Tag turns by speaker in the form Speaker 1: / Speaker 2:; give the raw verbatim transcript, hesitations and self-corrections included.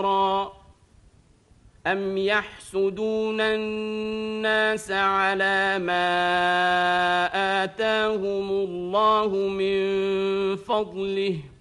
Speaker 1: أَمْ يَحْسُدُونَ النَّاسَ عَلَىٰ مَا آتَاهُمُ اللَّهُ مِن فَضْلِهِ